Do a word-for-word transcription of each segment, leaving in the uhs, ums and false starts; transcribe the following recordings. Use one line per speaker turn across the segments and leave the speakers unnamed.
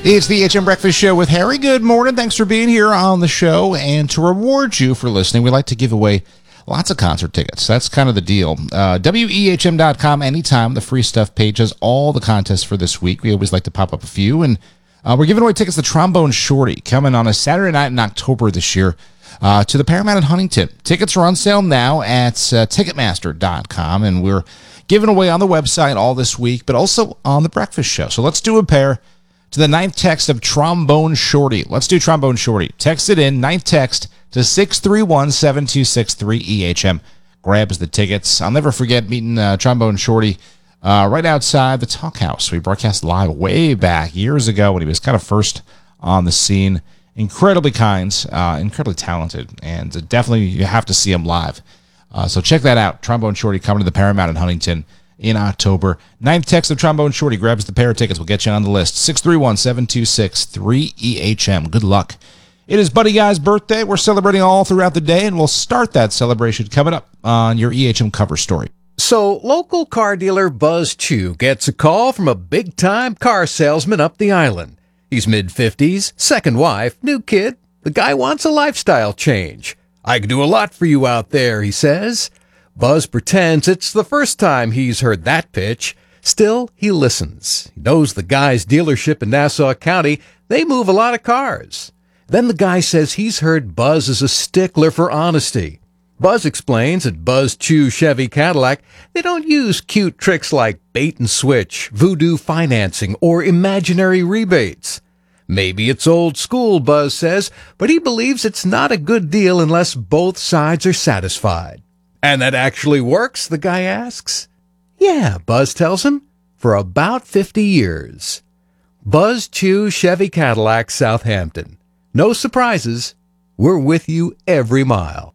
It's the H M Breakfast Show with Harry. Good morning. Thanks for being here on the show. And to reward you for listening, we like to give away lots of concert tickets. That's kind of the deal. Uh, W E H M dot com, anytime. The free stuff page has all the contests for this week. We always like to pop up a few. And uh, we're giving away tickets to Trombone Shorty coming on a Saturday night in October this year uh, to the Paramount in Huntington. Tickets are on sale now at uh, Ticketmaster dot com. And we're giving away on the website all this week, but also on the breakfast show. So let's do a pair to the ninth text of Trombone Shorty. Let's do Trombone Shorty. Text it in, ninth text to six three one, seven two six three E H M. Grabs the tickets. I'll never forget meeting uh, Trombone Shorty uh, right outside the Talk House. We broadcast live way back years ago when he was kind of first on the scene. Incredibly kind, uh, incredibly talented, and uh, definitely you have to see him live. Uh, so check that out. Trombone Shorty coming to the Paramount in Huntington in October. Ninth text of Trombone Shorty grabs the pair of tickets. We'll get you on the list. six three one, seven two six three E H M. Good luck. It is Buddy Guy's birthday. We're celebrating all throughout the day, and we'll start that celebration coming up on your E H M cover story.
So, local car dealer Buzz Chew gets a call from a big-time car salesman up the island. He's mid-fifties, second wife, new kid. The guy wants a lifestyle change. I can do a lot for you out there, he says. Buzz pretends it's the first time he's heard that pitch. Still, he listens. He knows the guy's dealership in Nassau County. They move a lot of cars. Then the guy says he's heard Buzz is a stickler for honesty. Buzz explains at Buzz Chew Chevy Cadillac, they don't use cute tricks like bait and switch, voodoo financing, or imaginary rebates. Maybe it's old school, Buzz says, but he believes it's not a good deal unless both sides are satisfied. And that actually works, the guy asks. Yeah, Buzz tells him, for about fifty years. Buzz Chew Chevy Cadillac, Southampton. No surprises. We're with you every mile.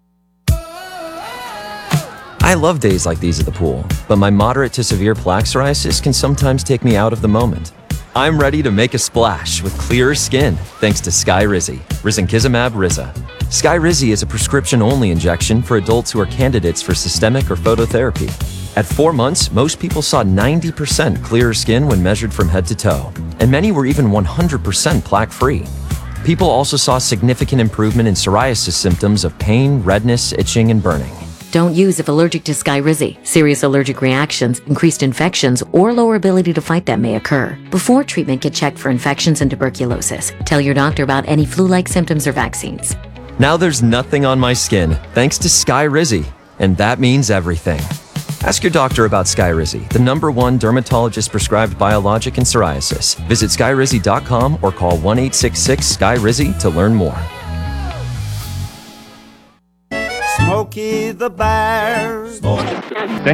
I love days like these at the pool, but my moderate to severe plaque psoriasis can sometimes take me out of the moment. I'm ready to make a splash with clearer skin thanks to Skyrizi, Risankizumab Riza. Skyrizi is a prescription-only injection for adults who are candidates for systemic or phototherapy. At four months, most people saw ninety percent clearer skin when measured from head to toe, and many were even one hundred percent plaque-free. People also saw significant improvement in psoriasis symptoms of pain, redness, itching, and burning.
Don't use if allergic to Skyrizi. Serious allergic reactions, increased infections, or lower ability to fight them may occur. Before treatment, get checked for infections and tuberculosis. Tell your doctor about any flu-like symptoms or vaccines.
Now there's nothing on my skin thanks to Skyrizi, and that means everything. Ask your doctor about Skyrizi, the number one dermatologist-prescribed biologic in psoriasis. Visit Skyrizi dot com or call one eight six six Sky Rizi to learn more.
Smokey the Bear.